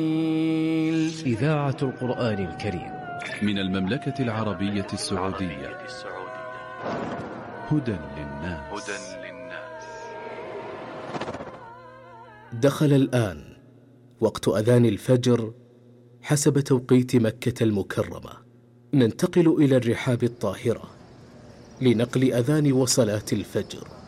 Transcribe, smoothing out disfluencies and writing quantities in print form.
إذاعة القرآن الكريم من المملكة العربية السعودية. هدى للناس. دخل الآن وقت أذان الفجر حسب توقيت مكة المكرمة. ننتقل إلى الرحاب الطاهرة لنقل أذان وصلاة الفجر.